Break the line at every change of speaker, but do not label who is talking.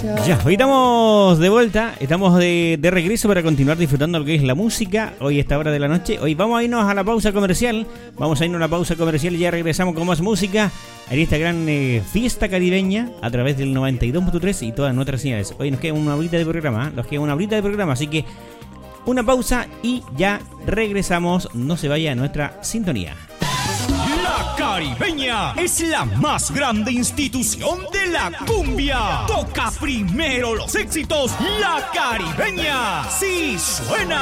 Ya, hoy estamos de vuelta, estamos de regreso para continuar disfrutando lo que es la música. Hoy a esta hora de la noche, hoy vamos a irnos a la pausa comercial. Y ya regresamos con más música en esta gran fiesta caribeña a través del 92.3 y todas nuestras señales. Hoy nos queda una horita de programa, así que una pausa y ya regresamos. No se vaya a nuestra sintonía.
La Caribeña es la más grande institución de la cumbia. Toca primero los éxitos. La Caribeña sí suena.